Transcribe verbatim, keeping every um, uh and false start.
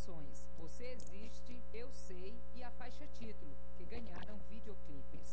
participações Você Existe, Eu Sei e a faixa título, que ganharam videoclipes.